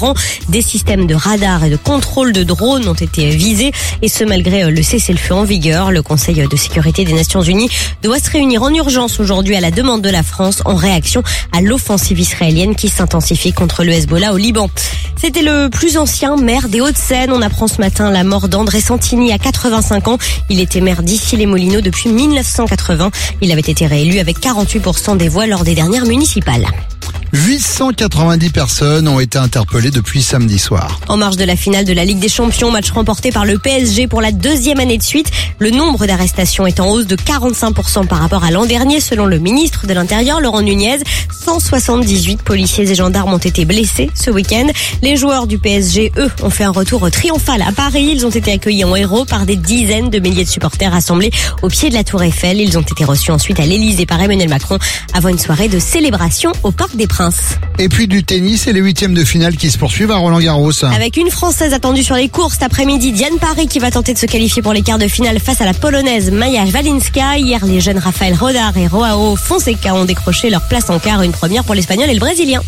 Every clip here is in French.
Des systèmes de radar et de contrôle de drones ont été visés, et ce malgré le cessez-le-feu en vigueur. Le Conseil de sécurité des Nations Unies doit se réunir en urgence aujourd'hui à la demande de la France en réaction à l'offensive israélienne qui s'intensifie contre le Hezbollah au Liban. C'était le plus ancien maire des Hauts-de-Seine. On apprend ce matin la mort d'André Santini à 85 ans. Il était maire d'Issy-les-Moulineaux depuis 1980. Il avait été réélu avec 48% des voix lors des dernières municipales. 890 personnes ont été interpellées depuis samedi soir. En marge de la finale de la Ligue des Champions, match remporté par le PSG pour la deuxième année de suite, le nombre d'arrestations est en hausse de 45% par rapport à l'an dernier, selon le ministre de l'Intérieur, Laurent Nunez. 178 policiers et gendarmes ont été blessés ce week-end. Les joueurs du PSG, eux, ont fait un retour triomphal à Paris. Ils ont été accueillis en héros par des dizaines de milliers de supporters rassemblés au pied de la Tour Eiffel. Ils ont été reçus ensuite à l'Elysée par Emmanuel Macron avant une soirée de célébration au Parc des Princes. Et puis du tennis et les huitièmes de finale qui se poursuivent à Roland-Garros. Avec une Française attendue sur les courses cet après-midi, Diane Parry qui va tenter de se qualifier pour les quarts de finale face à la Polonaise Maja Walinska. Hier, les jeunes Rafael Rodar et Joao Fonseca ont décroché leur place en quart, une première pour l'Espagnol et le Brésilien.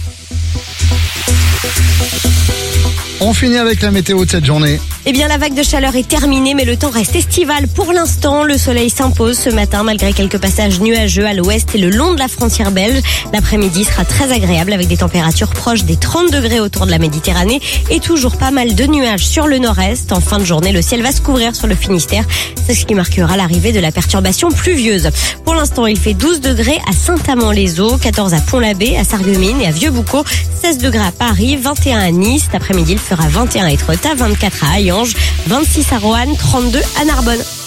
On finit avec la météo de cette journée. Eh bien, la vague de chaleur est terminée, mais le temps reste estival. Pour l'instant, le soleil s'impose ce matin, malgré quelques passages nuageux à l'ouest et le long de la frontière belge. L'après-midi sera très agréable avec des températures proches des 30 degrés autour de la Méditerranée et toujours pas mal de nuages sur le nord-est. En fin de journée, le ciel va se couvrir sur le Finistère. C'est ce qui marquera l'arrivée de la perturbation pluvieuse. Pour l'instant, il fait 12 degrés à Saint-Amand-les-Eaux, 14 à Pont-l'Abbé, à Sarreguemines et à Vieux-Boucau, 16 degrés à Paris, 21 à Nice. Cet après-midi, il fera 21 à Étretat, 24 à Hayange, 26 à Roanne, 32 à Narbonne.